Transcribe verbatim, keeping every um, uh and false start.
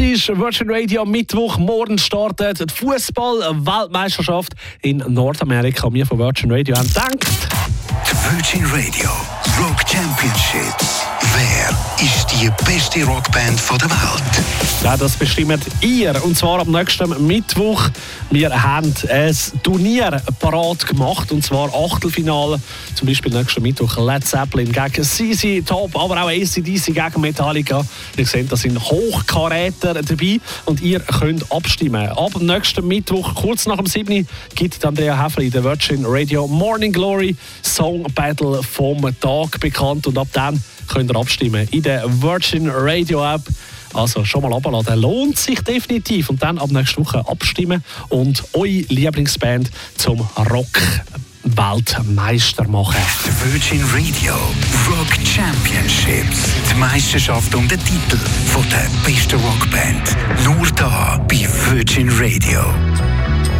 ist Virgin Radio Mittwoch. Morgen startet die Fußball-Weltmeisterschaft in Nordamerika. Wir von Virgin Radio haben gedacht. Die Virgin Radio Rock Championships. Wer ist die beste Rockband der Welt? Ja, das bestimmt ihr. Und zwar am nächsten Mittwoch. Wir haben ein Turnier parat gemacht. Und zwar Achtelfinale. Zum Beispiel nächsten Mittwoch Led Zeppelin gegen Z Z Top, aber auch A C D C gegen Metallica. Ihr seht, da sind Hochkaräter dabei. Und ihr könnt abstimmen. Ab nächsten Mittwoch, kurz nach dem sieben, gibt Andrea Häfeli der Virgin Radio Morning Glory Song Battle vom Tag bekannt. Und ab dann könnt ihr abstimmen in der Virgin Radio App. Also schon mal abladen, lohnt sich definitiv. Und dann ab nächster Woche abstimmen und eure Lieblingsband zum Rock-Weltmeister machen. Die Virgin Radio Rock Championships. Die Meisterschaft um den Titel von der besten Rockband. Nur da bei Virgin Radio.